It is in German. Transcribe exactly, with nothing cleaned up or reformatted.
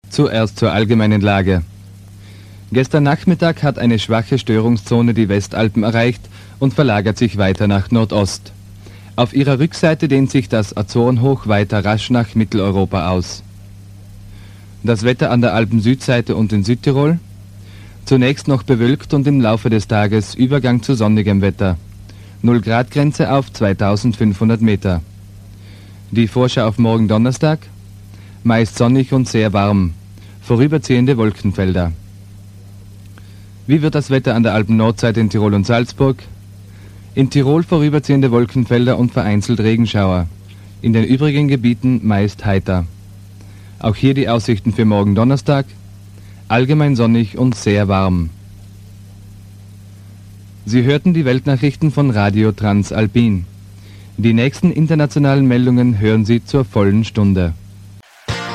Zuerst zur allgemeinen Lage. Gestern Nachmittag hat eine schwache Störungszone die Westalpen erreicht und verlagert sich weiter nach Nordost. Auf ihrer Rückseite dehnt sich das Azorenhoch weiter rasch nach Mitteleuropa aus. Das Wetter an der Alpen-Südseite und in Südtirol? Zunächst noch bewölkt und im Laufe des Tages Übergang zu sonnigem Wetter. null Grad Grenze auf zweitausendfünfhundert Meter. Die Vorschau auf morgen Donnerstag? Meist sonnig und sehr warm. Vorüberziehende Wolkenfelder. Wie wird das Wetter an der Alpen-Nordseite in Tirol und Salzburg? In Tirol vorüberziehende Wolkenfelder und vereinzelt Regenschauer. In den übrigen Gebieten meist heiter. Auch hier die Aussichten für morgen Donnerstag. Allgemein sonnig und sehr warm. Sie hörten die Weltnachrichten von Radio Transalpin. Die nächsten internationalen Meldungen hören Sie zur vollen Stunde.